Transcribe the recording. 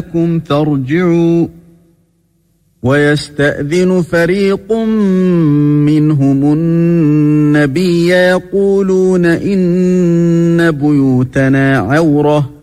لكم فارجعوا ويستأذن فريق منهم النبي يقولون إن بيوتنا عورة